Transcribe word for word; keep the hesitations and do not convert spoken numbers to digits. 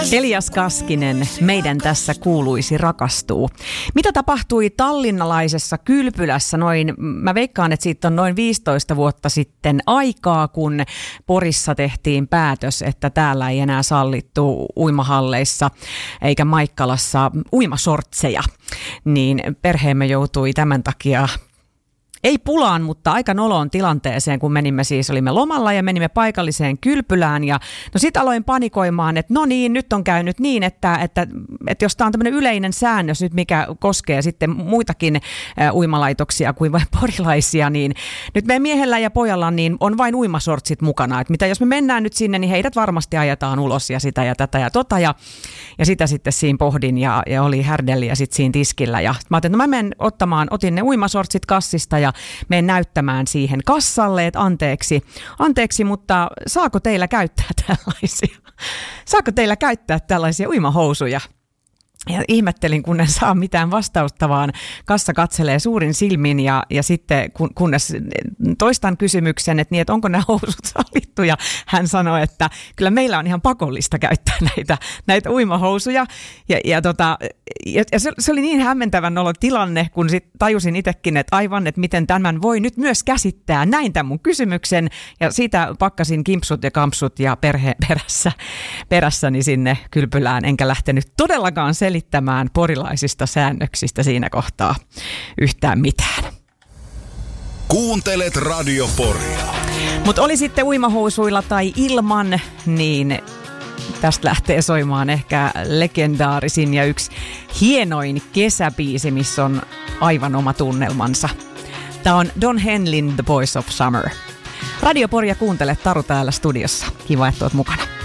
Elias Kaskinen, meidän tässä kuuluisi rakastuu. Mitä tapahtui tallinnalaisessa kylpylässä noin, mä veikkaan, että siitä on noin viisitoista vuotta sitten aikaa, kun Porissa tehtiin päätös, että täällä ei enää sallittu uimahalleissa eikä Maikkalassa uimasortseja, niin perheemme joutui tämän takia ei pulaan, mutta aika noloon tilanteeseen, kun menimme siis, olimme lomalla ja menimme paikalliseen kylpylään ja no sit aloin panikoimaan, että no niin, nyt on käynyt niin, että, että, että jos tämä on tämmöinen yleinen säännös nyt, mikä koskee sitten muitakin äh, uimalaitoksia kuin vain porilaisia, niin nyt meidän miehellä ja pojalla niin on vain uimasortsit mukana, että mitä jos me mennään nyt sinne, niin heidät varmasti ajetaan ulos ja sitä ja tätä ja tota ja, ja sitä sitten siinä pohdin ja, ja oli härdelliä sitten siinä tiskillä ja mä ajattelin, että no mä menen ottamaan, otin ne uimasortsit kassista ja menen näyttämään siihen kassalle, että anteeksi, anteeksi, mutta saako teillä käyttää tällaisia? Saako teillä käyttää tällaisia uimahousuja? Ja ihmettelin, kun en saa mitään vastausta, vaan kassa katselee suurin silmin ja, ja sitten kun, kunnes toistan kysymyksen, että, niin, että onko nämä housut sallittu ja hän sanoi, että kyllä meillä on ihan pakollista käyttää näitä, näitä uimahousuja ja, ja, tota, ja, ja se, se oli niin hämmentävän olo tilanne, kun sit tajusin itsekin, että aivan, että miten tämän voi nyt myös käsittää. Näin tämän mun kysymyksen ja siitä pakkasin kimpsut ja kampsut ja perhe perässä, perässäni sinne kylpylään, enkä lähtenyt todellakaan selittämään selittämään porilaisista säännöksistä siinä kohtaa yhtään mitään. Kuuntelet Radio Poria. Mutta oli sitten uimahousuilla tai ilman, niin tästä lähtee soimaan ehkä legendaarisin ja yksi hienoin kesäbiisi, missä on aivan oma tunnelmansa. Tämä on Don Henlin The Boys of Summer. Radio Poria kuuntele, Taru täällä studiossa. Kiva, että oot mukana.